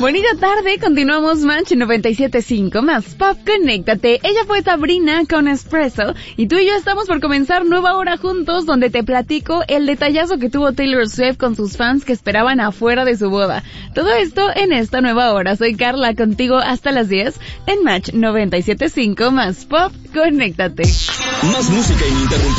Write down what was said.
Bonita tarde, continuamos Match 97.5 más Pop, conéctate. Ella fue Sabrina con Espresso y tú y yo estamos por comenzar nueva hora juntos donde te platico el detallazo que tuvo Taylor Swift con sus fans que esperaban afuera de su boda. Todo esto en esta nueva hora. Soy Carla, contigo hasta las 10 en Match 97.5 más Pop, conéctate. Más música ininterrumpida.